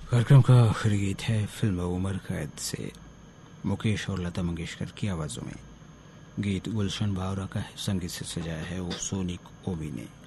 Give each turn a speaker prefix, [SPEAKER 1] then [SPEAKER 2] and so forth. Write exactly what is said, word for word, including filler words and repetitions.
[SPEAKER 1] कार्यक्रम का आखिरी गीत है फिल्म उमर कैद से मुकेश और लता मंगेशकर की आवाजों में। गीत गुलशन भावरा का है, संगीत से सजाया है वो सोनिक ओबी ने।